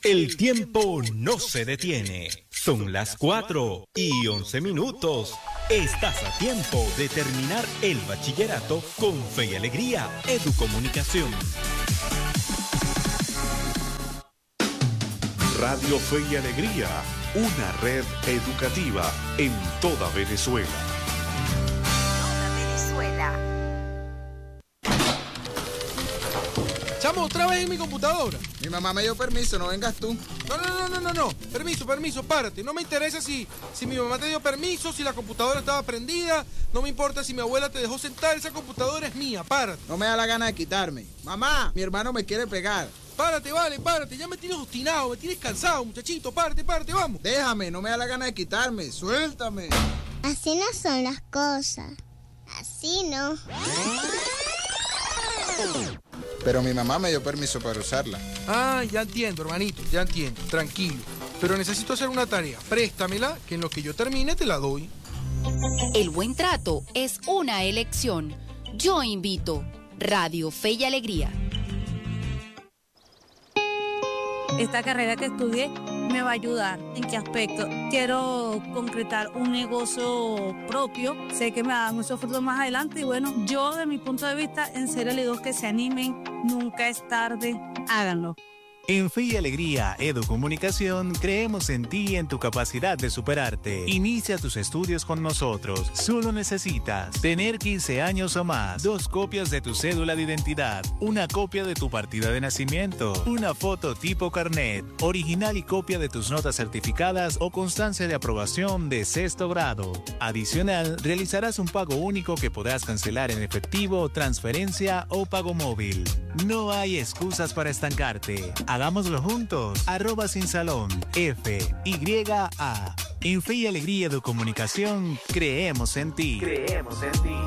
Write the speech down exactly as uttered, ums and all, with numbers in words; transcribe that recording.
El tiempo no se detiene. Son las cuatro y once minutos. Estás a tiempo de terminar el bachillerato con Fe y Alegría Educomunicación. Radio Fe y Alegría, una red educativa en toda Venezuela. Chamo, otra vez en mi computadora. Mi mamá me dio permiso, no vengas tú. No, no, no, no, no, no. Permiso, permiso, párate. No me interesa si, si mi mamá te dio permiso, si la computadora estaba prendida. No me importa si mi abuela te dejó sentar. Esa computadora es mía, párate. No me da la gana de quitarme. Mamá, mi hermano me quiere pegar. Párate, vale, párate. Ya me tienes obstinado, me tienes cansado, muchachito. Párate, párate, vamos. Déjame, no me da la gana de quitarme. Suéltame. Así no son las cosas. Así no. Pero mi mamá me dio permiso para usarla. Ah, ya entiendo, hermanito, ya entiendo. Tranquilo. Pero necesito hacer una tarea. Préstamela, que en lo que yo termine te la doy. El buen trato es una elección. Yo invito. Radio Fe y Alegría. Esta carrera que estudié me va a ayudar. ¿En qué aspecto? Quiero concretar un negocio propio. Sé que me dan muchos frutos más adelante. Y bueno, yo de mi punto de vista, en serio les digo que se animen. Nunca es tarde. Háganlo. En Fe y Alegría Educomunicación creemos en ti y en tu capacidad de superarte. Inicia tus estudios con nosotros. Solo necesitas tener quince años o más, dos copias de tu cédula de identidad, una copia de tu partida de nacimiento, una foto tipo carnet, original y copia de tus notas certificadas o constancia de aprobación de sexto grado. Adicional, realizarás un pago único que podrás cancelar en efectivo, transferencia o pago móvil. No hay excusas para estancarte. Hagámoslo juntos. Arroba sin salón. F Y A. En Fe y Alegría Educomunicación creemos en ti. Creemos en ti.